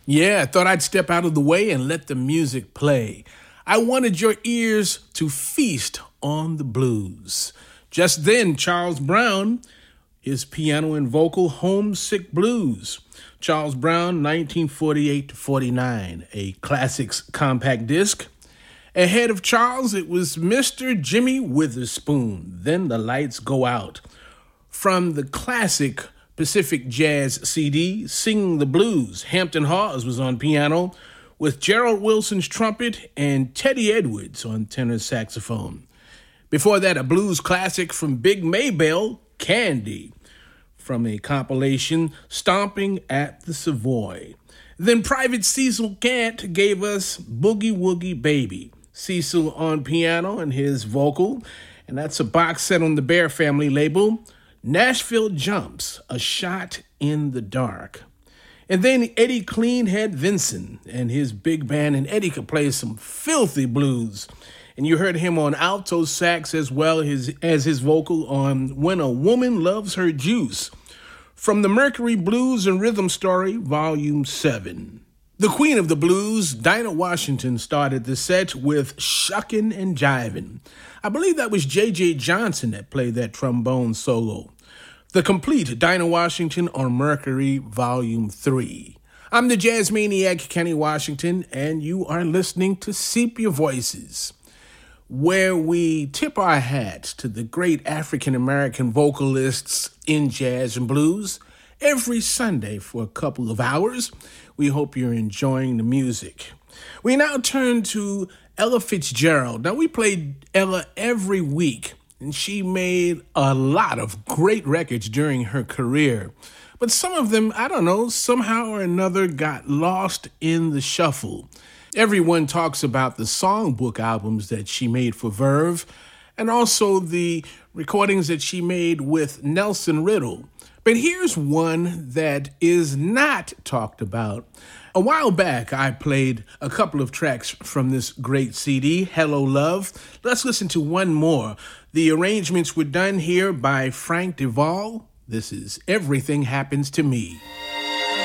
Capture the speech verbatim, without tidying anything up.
Yeah, I thought I'd step out of the way and let the music play. I wanted your ears to feast on the blues. Just then, Charles Brown, his piano and vocal Homesick Blues. Charles Brown, nineteen forty-eight to forty-nine, a classics compact disc. Ahead of Charles, it was Mister Jimmy Witherspoon, Then the Lights Go Out. From the classic Pacific Jazz C D, Sing the Blues, Hampton Hawes was on piano, with Gerald Wilson's trumpet and Teddy Edwards on tenor saxophone. Before that, a blues classic from Big Maybelle, Candy, from a compilation, Stomping at the Savoy. Then Private Cecil Gant gave us Boogie Woogie Baby. Cecil on piano and his vocal, and that's a box set on the Bear Family label. Nashville Jumps, A Shot in the Dark. And then Eddie Cleanhead Vinson and his big band, and Eddie could play some filthy blues. And you heard him on alto sax as well as, as his vocal on When a Woman Loves Her Juice, from the Mercury Blues and Rhythm Story, Volume seven. The Queen of the Blues, Dinah Washington, started the set with Shuckin' and Jivin'. I believe that was J J Johnson that played that trombone solo. The complete Dinah Washington on Mercury, Volume three. I'm the jazz maniac, Kenny Washington, and you are listening to Sepia Voices, where we tip our hats to the great African-American vocalists in jazz and blues every Sunday for a couple of hours. We hope you're enjoying the music. We now turn to Ella Fitzgerald. Now, we played Ella every week, and she made a lot of great records during her career. But some of them, I don't know, somehow or another got lost in the shuffle. Everyone talks about the songbook albums that she made for Verve, and also the recordings that she made with Nelson Riddle. But here's one that is not talked about. A while back, I played a couple of tracks from this great C D, Hello Love. Let's listen to one more. The arrangements were done here by Frank Duvall. This is Everything Happens to Me.